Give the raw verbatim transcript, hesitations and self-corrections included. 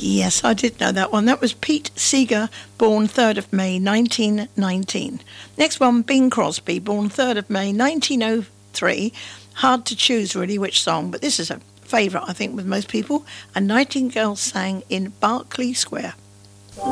Yes, I did know that one. That was Pete Seeger, born third of May nineteen nineteen. Next one, Bing Crosby, born third of May nineteen oh three. Hard to choose really which song, but this is a favourite I think with most people. A Nightingale Sang in Berkeley Square.